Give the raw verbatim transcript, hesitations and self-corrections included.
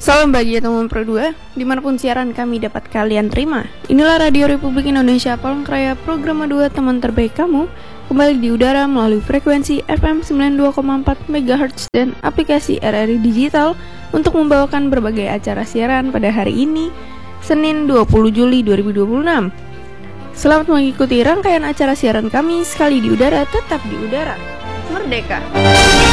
Salam bahagia teman Pro dua, dimanapun siaran kami dapat kalian terima. Inilah Radio Republik Indonesia Palangkaraya, program dua teman terbaik kamu, kembali di udara melalui frekuensi F M sembilan puluh dua koma empat megahertz dan aplikasi R R I Digital untuk membawakan berbagai acara siaran pada hari ini, Senin dua puluh Juli dua ribu dua puluh enam. Selamat mengikuti rangkaian acara siaran kami, sekali di udara, tetap di udara. Merdeka!